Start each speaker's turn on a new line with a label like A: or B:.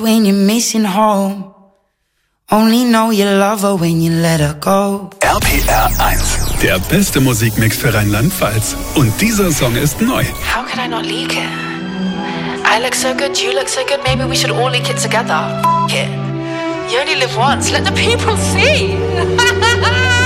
A: When you're missing home, only know you love her when you let her go.
B: RPR 1, der beste Musikmix für Rheinland-Pfalz. Und dieser Song ist neu.
C: How can I not leak it? I look so good, you look so good, maybe we should all leak it together. F*** it. You only live once, let the people see.